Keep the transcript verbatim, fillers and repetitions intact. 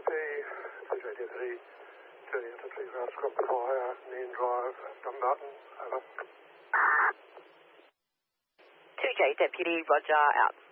C J Deputy, turning into three Ralph Scott Fire, Main Drive, Dumbarton, over. two J Deputy, roger, out.